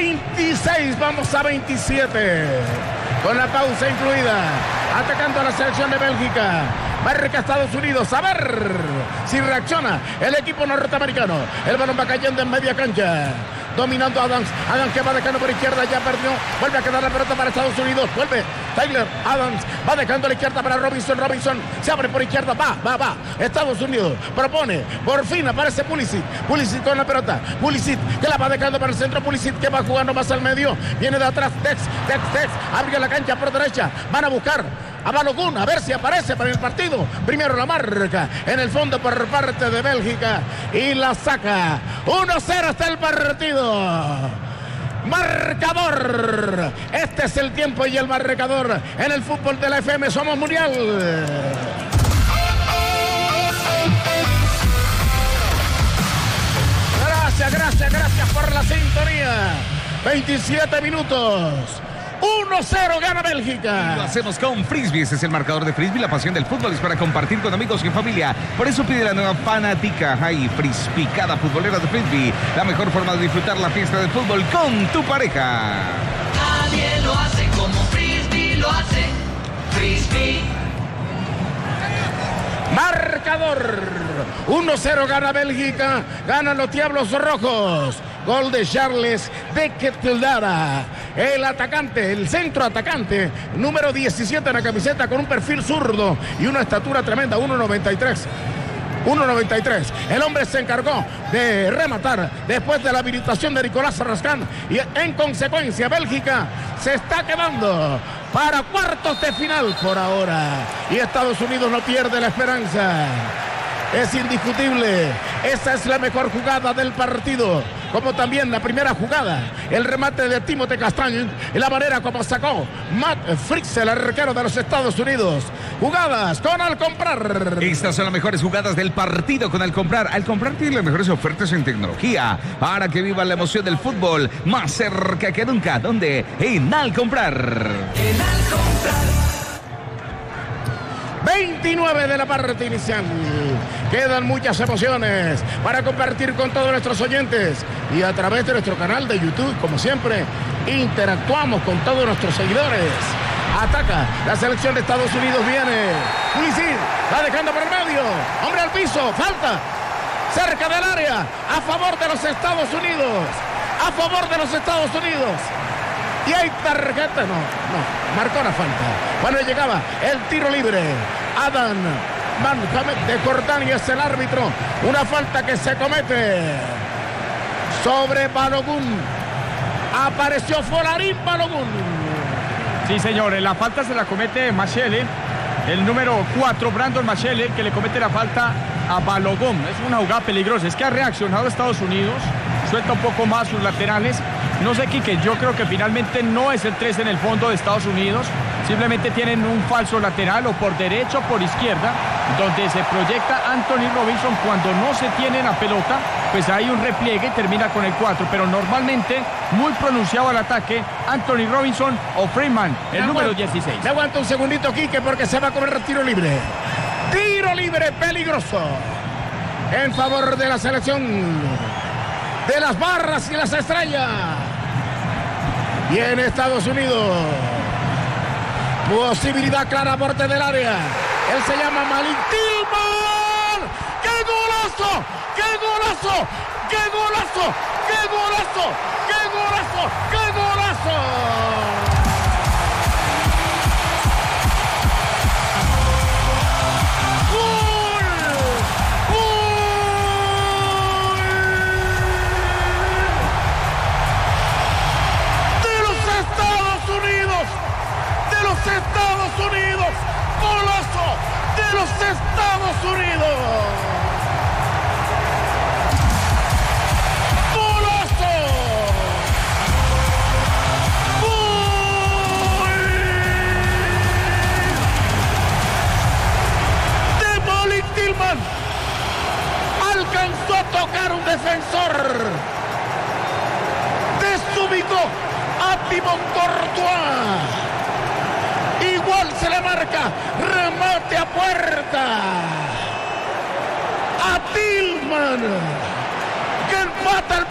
26, vamos a 27. Con la pausa incluida. Atacando a la selección de Bélgica. Marca Estados Unidos. A ver si reacciona el equipo norteamericano. El balón va cayendo en media cancha. Dominando Adams. Adams que va dejando por izquierda. Ya perdió. Vuelve a quedar la pelota para Estados Unidos. Vuelve Tyler Adams. Va dejando a la izquierda para Robinson. Robinson se abre por izquierda. Va. Estados Unidos propone. Por fin aparece Pulisic. Pulisic con la pelota. Pulisic que la va dejando para el centro. Pulisic que va jugando más al medio. Viene de atrás. Tex. Abre la cancha por derecha. Van a buscar a Balogun, a ver si aparece para el partido. Primero la marca en el fondo por parte de Bélgica y la saca. 1-0 está el partido. Marcador. Este es el tiempo y el marcador en el fútbol de la FM. Somos Mundial. Gracias por la sintonía. 27 minutos. 1-0 gana Bélgica. Lo hacemos con Frisbee. Ese es el marcador de Frisbee. La pasión del fútbol es para compartir con amigos y familia. Por eso pide la nueva fanática High Frisbee. Cada futbolera de Frisbee. La mejor forma de disfrutar la fiesta del fútbol con tu pareja. Nadie lo hace como Frisbee lo hace. Frisbee. Marcador. 1-0 gana Bélgica. Ganan los Diablos Rojos. Gol de Charles de Ketteldara. El atacante, el centro atacante, número 17 en la camiseta con un perfil zurdo y una estatura tremenda, 1.93. El hombre se encargó de rematar después de la habilitación de Nicolás Rascán y en consecuencia Bélgica se está quedando para cuartos de final por ahora y Estados Unidos no pierde la esperanza. Es indiscutible, esa es la mejor jugada del partido, como también la primera jugada, el remate de Timothée Castagne y la manera como sacó Matt Fricks, el arquero de los Estados Unidos. Jugadas con Al Comprar. Estas son las mejores jugadas del partido con Al Comprar. Al Comprar tiene las mejores ofertas en tecnología para que vivan la emoción del fútbol más cerca que nunca. ¿Dónde? En Al Comprar. En Al Comprar. 29 de la parte inicial. Quedan muchas emociones para compartir con todos nuestros oyentes y a través de nuestro canal de YouTube, como siempre, interactuamos con todos nuestros seguidores. Ataca la selección de Estados Unidos, viene Pulisic, va dejando por el medio, hombre al piso, falta cerca del área, a favor de los Estados Unidos, y hay tarjeta, no, marcó la falta. Cuando llegaba el tiro libre, Adam Mohamed de Jordania es el árbitro. Una falta que se comete sobre Balogun. Apareció Folarin Balogun. Sí, señores, la falta se la comete Machele, el número 4, Brandon Machele, que le comete la falta a Balogun. Es una jugada peligrosa, es que ha reaccionado Estados Unidos, suelta un poco más sus laterales. No sé, Quique, yo creo que finalmente no es el 3 en el fondo de Estados Unidos. Simplemente tienen un falso lateral o por derecha o por izquierda, donde se proyecta Anthony Robinson. Cuando no se tiene la pelota, pues hay un repliegue y termina con el 4. Pero normalmente, muy pronunciado al ataque, Anthony Robinson o Freeman, el número 16. Se aguanta un segundito, Quique, porque se va a correr tiro libre. Tiro libre peligroso en favor de la selección de las barras y las estrellas. Y en Estados Unidos, posibilidad clara a borde del área. Él se llama Malik Tillman. ¡Qué golazo! ¡Qué golazo! ¡Qué golazo! ¡Qué golazo! ¡Qué golazo! ¡Qué golazo! Estados Unidos, golazo de los Estados Unidos, golazo, de Malik Tillman, alcanzó a tocar un defensor, desubicó a Thibaut Courtois. Igual se le marca, remate a puerta a Tillman, que empata el